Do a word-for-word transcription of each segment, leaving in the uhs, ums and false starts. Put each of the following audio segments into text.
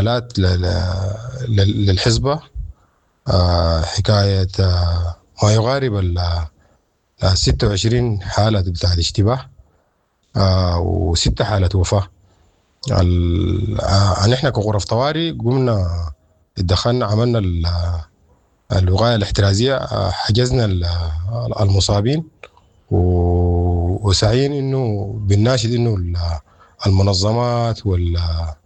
حالات للحسبة، حكاية ما يقارب ال ستة وعشرين حالة بتاع الاشتباه وستة حالات وفاة. نحن كغرف طوارئ قمنا اتدخلنا، عملنا الوقاية الاحترازية، حجزنا المصابين وسعيين انه بنناشد انه المنظمات وال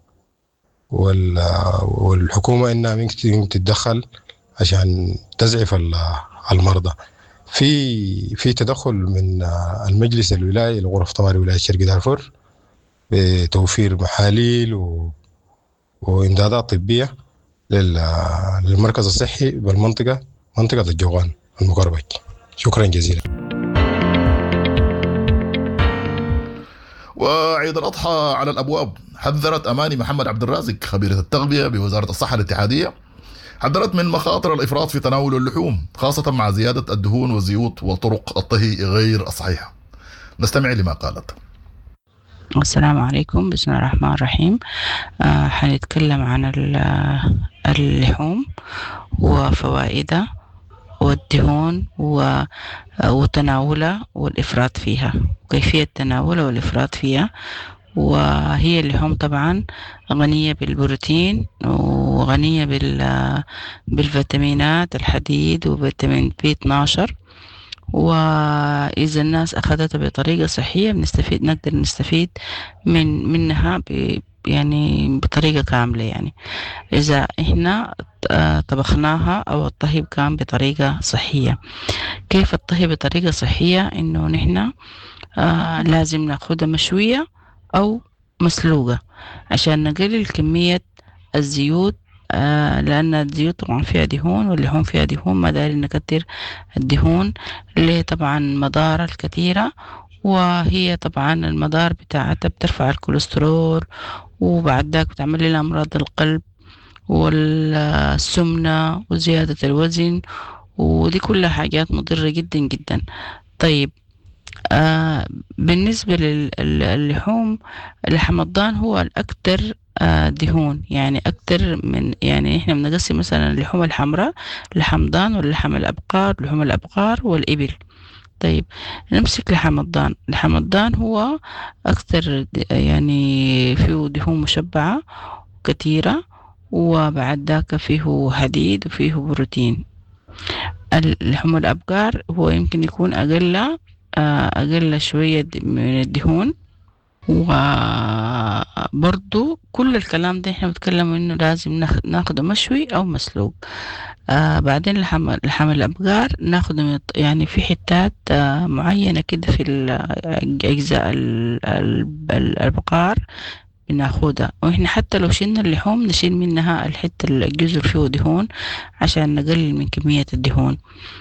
والحكومة انها ممكن تتدخل عشان تزعف المرضى. في في تدخل من المجلس الولايي لغرف طوارئ ولاية شرق دارفور بتوفير محاليل و... وإمدادات طبية للمركز الصحي بالمنطقة، منطقة الجوغان المقربة. شكرا جزيلا. وعيد الأضحى على الأبواب. حذرت أماني محمد عبد الرازق خبيرة التغذية بوزارة الصحة الاتحادية، حذرت من مخاطر الإفراط في تناول اللحوم خاصة مع زيادة الدهون والزيوت وطرق الطهي غير الصحيحة. نستمع لما قالت. السلام عليكم، بسم الله الرحمن الرحيم. آه حنتكلم عن اللحوم وفوائدها والدهون وتناولها والإفراط فيها، وكيفية تناولها والإفراط فيها. وهي اللحوم طبعا غنية بالبروتين وغنية بالفيتامينات الحديد وفيتامين بي اثناشر، وإذا الناس أخذتها بطريقة صحية بنستفيد نقدر نستفيد من منها ب يعني بطريقة كاملة. يعني إذا إحنا طبخناها أو الطهي كان بطريقة صحية. كيف الطهي بطريقة صحية؟ إنه نحنا آه لازم ناخدها مشوية أو مسلوقة عشان نقلل كمية الزيوت، آه لأن الزيوت طبعا فيها دهون واللحوم فيها دهون، ما داري نكتر الدهون اللي طبعا مضار الكثيرة. وهي طبعا المضار بتاعتها بترفع الكوليسترول، وبعد ذاك بتعمل لنا أمراض القلب والسمنة وزيادة الوزن، ودي كلها حاجات مضرة جدا جدا. طيب آه بالنسبة للحوم، لحم الضان هو الأكثر آه دهون، يعني أكثر من يعني إحنا بنقسم مثلا اللحوم الحمراء لحم ضان واللحم الأبقار، لحوم الأبقار والإبل. طيب نمسك لحم الضان. لحم الضان هو أكثر يعني فيه دهون مشبعة كثيرة، وبعد ذاك فيه حديد وفيه بروتين. اللحوم الأبقار هو يمكن يكون أقل أقل شوية من الدهون، وبرضو كل الكلام ده احنا بنتكلم انه لازم ناخده مشوي او مسلوق. آه بعدين لحم لحم الابقار ناخده يعني في حتات آه معينة كده في اجزاء الابقار بناخدها، واحنا حتى لو شلنا اللحوم نشيل منها الحتة الجزر فيه دهون عشان نقلل من كمية الدهون.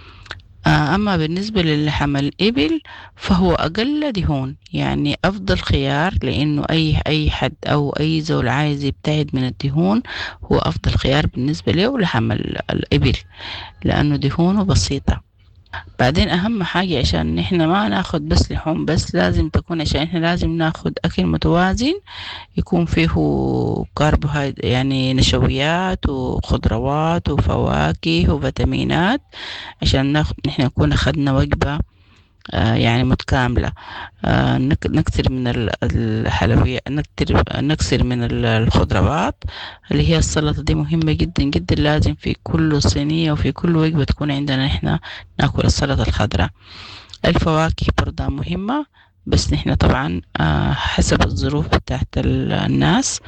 أما بالنسبة للحم الإبل فهو أقل دهون، يعني أفضل خيار، لأنه أي أي حد أو أي زول عايز يبتعد من الدهون هو أفضل خيار بالنسبة له لحم الإبل، لأنه دهونه بسيطة. بعدين أهم حاجة عشان نحن ما ناخد بس لحوم بس، لازم تكون عشان إحنا لازم ناخد أكل متوازن يكون فيه كربوهيدرات يعني نشويات وخضروات وفواكه وفيتامينات، عشان ناخد نحن نكون أخدنا وجبة آه يعني متكاملة. آه نكثر من الحلويات، نكثر نكثر من الخضروات اللي هي السلطة، دي مهمة جدا جدا، لازم في كل صينية وفي كل وجبة تكون عندنا إحنا ناكل السلطة الخضراء. الفواكه برضه مهمة، بس نحن طبعا آه حسب الظروف بتاعت الناس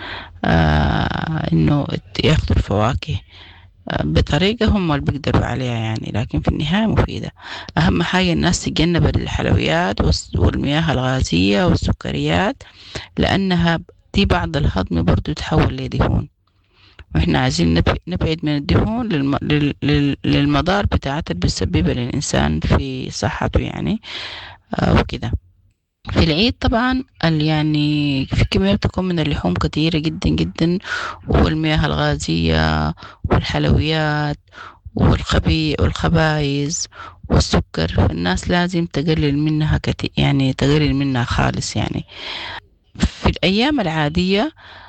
آه إنه ياخدوا الفواكه بطريقة هم اللي بيقدروا عليها يعني، لكن في النهاية مفيدة. أهم حاجة الناس تتجنب الحلويات والمياه الغازية والسكريات، لأنها دي بعد الهضم برضو تتحول لدهون، وإحنا عايزين نبعد من الدهون للمضار بتاعتها اللي بتسببها للإنسان في صحته يعني آه وكده. في العيد طبعا يعني في كمية بتكون من اللحوم كثيرة جدا جدا، والمياه الغازية والحلويات والخبي والخبايز والسكر، الناس لازم تقلل منها كتير، يعني تقلل منها خالص. يعني في الأيام العادية